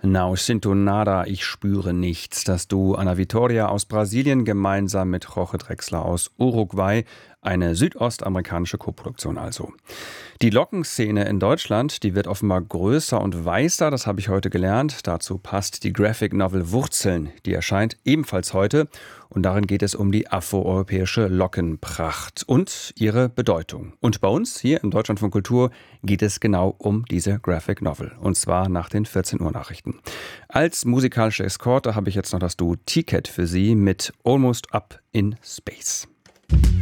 Não sinto nada, ich spüre nichts. Das Duo Ana Vitória aus Brasilien gemeinsam mit Jorge Drexler aus Uruguay. Eine südostamerikanische Koproduktion also. Die Lockenszene in Deutschland, die wird offenbar größer und weißer, das habe ich heute gelernt. Dazu passt die Graphic Novel Wurzeln, die erscheint ebenfalls heute. Und darin geht es um die afroeuropäische Lockenpracht und ihre Bedeutung. Und bei uns hier im Deutschlandfunk Kultur geht es genau um diese Graphic Novel. Und zwar nach den 14 Uhr Nachrichten. Als musikalische Eskorte habe ich jetzt noch das Duo Ticket für Sie mit Almost Up in Space.